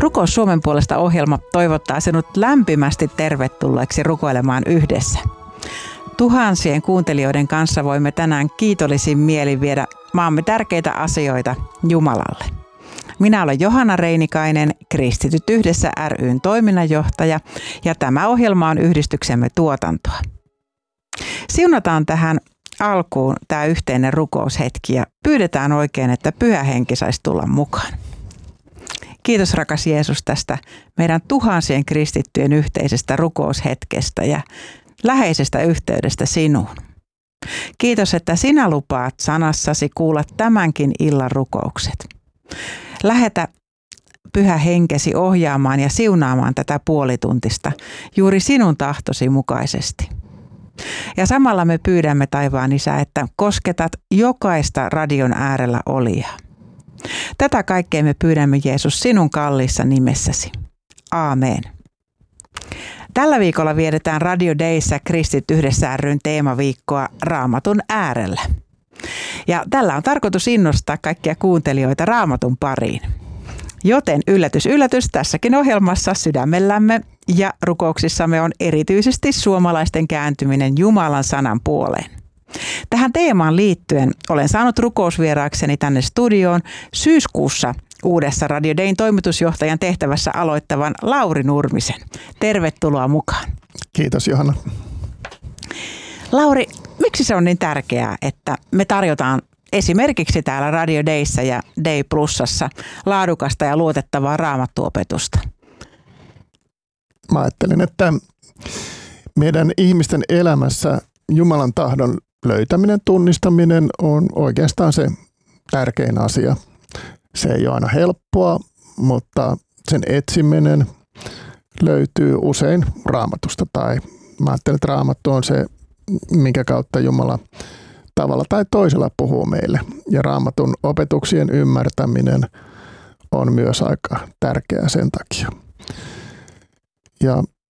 Rukous Suomen puolesta -ohjelma toivottaa sinut lämpimästi tervetulleeksi rukoilemaan yhdessä. Tuhansien kuuntelijoiden kanssa voimme tänään kiitollisin mielin viedä maamme tärkeitä asioita Jumalalle. Minä olen Johanna Reinikainen, Kristityt yhdessä ry:n toiminnanjohtaja, ja tämä ohjelma on yhdistyksemme tuotantoa. Siunataan tähän alkuun tämä yhteinen rukoushetki ja pyydetään oikein, että Pyhä Henki saisi tulla mukaan. Kiitos rakas Jeesus tästä meidän tuhansien kristittyjen yhteisestä rukoushetkestä ja läheisestä yhteydestä sinuun. Kiitos, että sinä lupaat sanassasi kuulla tämänkin illan rukoukset. Lähetä Pyhä Henkesi ohjaamaan ja siunaamaan tätä puolituntista juuri sinun tahtosi mukaisesti. Ja samalla me pyydämme, taivaan Isä, että kosketat jokaista radion äärellä olijaa. Tätä kaikkea me pyydämme, Jeesus, sinun kalliissa nimessäsi. Aamen. Tällä viikolla vietetään Radio Dayssä Kristityt yhdessä ry:n teemaviikkoa Raamatun äärellä. Ja tällä on tarkoitus innostaa kaikkia kuuntelijoita Raamatun pariin. Joten yllätys, yllätys, tässäkin ohjelmassa sydämellämme ja rukouksissamme on erityisesti suomalaisten kääntyminen Jumalan sanan puoleen. Tähän teemaan liittyen olen saanut rukousvieraakseni tänne studioon syyskuussa uudessa Radio Dayn toimitusjohtajan tehtävässä aloittavan Lauri Nurmisen. Tervetuloa mukaan. Kiitos Johanna. Lauri, miksi se on niin tärkeää, että me tarjotaan esimerkiksi täällä Radio Dayssä ja Day Plusassa laadukasta ja luotettavaa raamattuopetusta? Mä ajattelin, että meidän ihmisten elämässä Jumalan tahdon löytäminen, tunnistaminen on oikeastaan se tärkein asia. Se ei ole aina helppoa, mutta sen etsiminen löytyy usein Raamatusta. Tai mä ajattelen, että Raamattu on se, minkä kautta Jumala tavalla tai toisella puhuu meille. Ja Raamatun opetuksien ymmärtäminen on myös aika tärkeää sen takia. Ja